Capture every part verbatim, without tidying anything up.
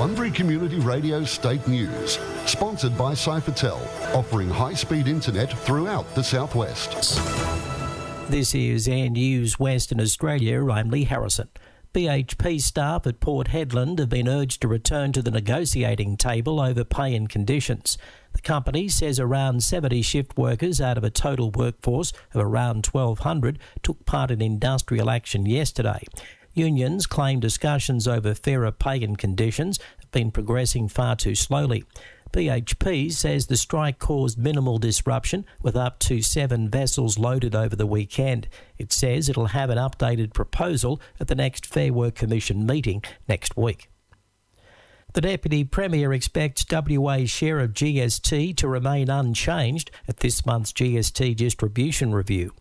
Bunbury Community Radio State News, sponsored by Cyphertel, offering high-speed internet throughout the southwest. This is Air News Western Australia. I'm Lee Harrison. B H P staff at Port Hedland have been urged to return to the negotiating table over pay and conditions. The company says around seventy shift workers out of a total workforce of around twelve hundred took part in industrial action yesterday. Unions claim discussions over fairer pay and conditions have been progressing far too slowly. B H P says the strike caused minimal disruption, with up to seven vessels loaded over the weekend. It says it'll have an updated proposal at the next Fair Work Commission meeting next week. The Deputy Premier expects W A's share of G S T to remain unchanged at this month's G S T distribution review.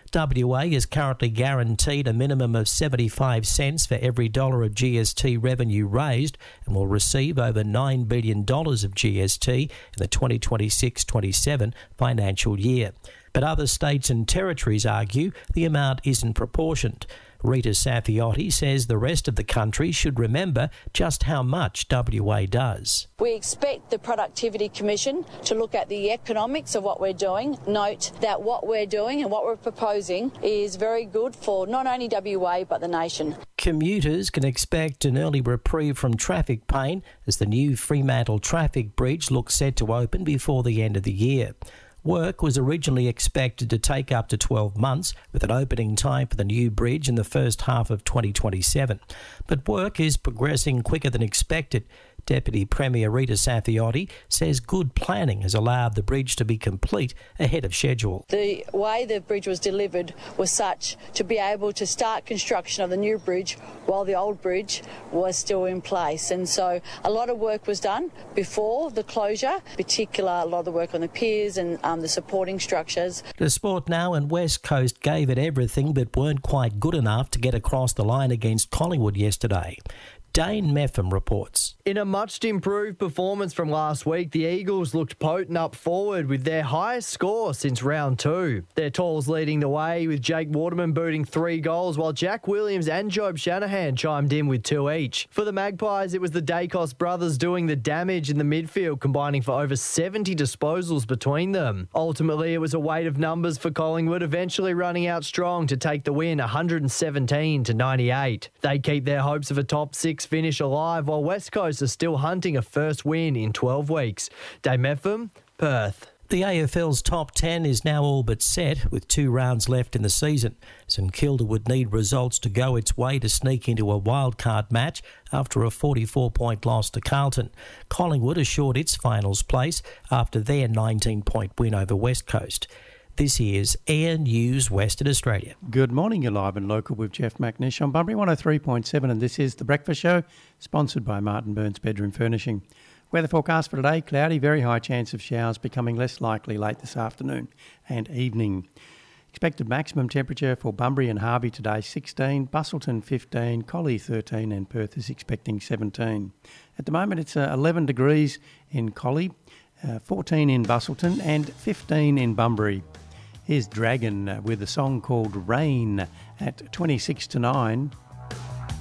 W A is currently guaranteed a minimum of seventy-five cents for every dollar of G S T revenue raised and will receive over nine billion dollars of G S T in the twenty twenty-six twenty-seven financial year. But other states and territories argue the amount isn't proportioned. Rita Safiotti says the rest of the country should remember just how much W A does. We expect the Productivity Commission to look at the economics of what we're doing, note that what we're doing and what we're proposing is very good for not only W A but the nation. Commuters can expect an early reprieve from traffic pain as the new Fremantle Traffic Bridge looks set to open before the end of the year. Work was originally expected to take up to twelve months, with an opening time for the new bridge in the first half of twenty twenty-seven. But work is progressing quicker than expected. Deputy Premier Rita Safiotti says good planning has allowed the bridge to be complete ahead of schedule. The way the bridge was delivered was such to be able to start construction of the new bridge while the old bridge was still in place. And so a lot of work was done before the closure, in particular a lot of the work on the piers and um, the supporting structures. The Sport Now and West Coast gave it everything but weren't quite good enough to get across the line against Collingwood yesterday. Dane Meffam reports. In a much improved performance from last week, the Eagles looked potent up forward with their highest score since round two. Their talls leading the way, with Jake Waterman booting three goals, while Jack Williams and Job Shanahan chimed in with two each. For the Magpies, it was the Dacos brothers doing the damage in the midfield, combining for over seventy disposals between them. Ultimately, it was a weight of numbers for Collingwood, eventually running out strong to take the win one hundred seventeen to ninety-eight. They keep their hopes of a top six finish alive, while West Coast are still hunting a first win in twelve weeks. Dave Meffam, Perth. The A F L's top ten is now all but set, with two rounds left in the season. St Kilda would need results to go its way to sneak into a wildcard match after a forty-four point loss to Carlton. Collingwood assured its finals place after their nineteen point win over West Coast. This is Air News Western Australia. Good morning, you're live and local with Jeff McNish on Bunbury one oh three point seven, and this is The Breakfast Show, sponsored by Martin Burns Bedroom Furnishing. Weather forecast for today, cloudy, very high chance of showers, becoming less likely late this afternoon and evening. Expected maximum temperature for Bunbury and Harvey today, sixteen, Busselton fifteen, Collie thirteen, and Perth is expecting seventeen. At the moment it's uh, eleven degrees in Collie, uh, fourteen in Busselton and fifteen in Bunbury. Here's Dragon uh, with a song called Rain at twenty-six to nine.